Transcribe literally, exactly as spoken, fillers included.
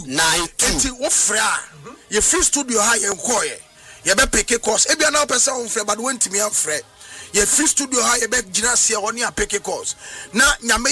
nine two. Enti wo fra ye free studio ha ye nkoye ye be pick course e bia na person on frɛ but wentimi am frɛ ye free studio ha ye be gina se woni a pick course na nyame